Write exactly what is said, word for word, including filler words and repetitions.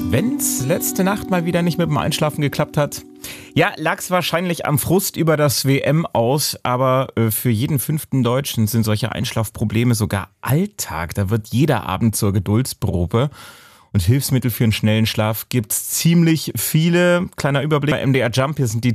Wenn's letzte Nacht mal wieder nicht mit dem Einschlafen geklappt hat, ja, lag's wahrscheinlich am Frust über das W M aus, aber äh, für jeden fünften Deutschen sind solche Einschlafprobleme sogar Alltag. Da wird jeder Abend zur Geduldsprobe. Und Hilfsmittel für einen schnellen Schlaf gibt's ziemlich viele. Kleiner Überblick bei M D R Jump, hier sind die